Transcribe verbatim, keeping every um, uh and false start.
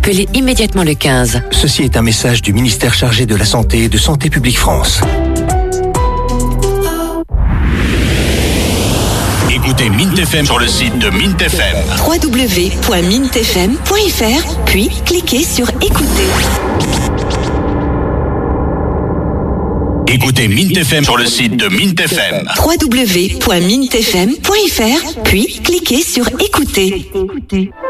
appelez immédiatement le quinze. Ceci est un message du ministère chargé de la Santé et de Santé publique France. Écoutez Mint F M sur le site de Mint F M. w w w point mint f m point f r, puis cliquez sur Écouter. Écoutez Mint F M sur le site de Mint F M. w w w point mint f m point f r, puis cliquez sur Écouter. Écouter.